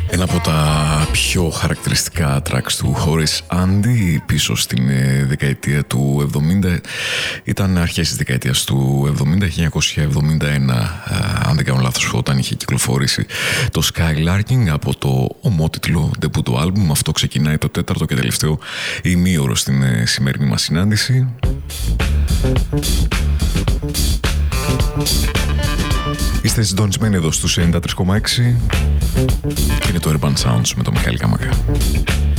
Ένα από τα πιο χαρακτηριστικά tracks του Horace Andy πίσω στην δεκαετία του 70 ήταν αρχές της δεκαετίας του 70, 1971 αν δεν κάνω λάθος, όταν είχε κυκλοφορήσει το Skylarking από το ομότιτλο debut του άλμπουμ. Αυτό ξεκινάει το τέταρτο και τελευταίο ημίωρο στην σημερινή μας συνάντηση. Είστε συντονισμένοι εδώ στους 93,6 και είναι το Urban Sounds με τον Μιχάλη Καμακά.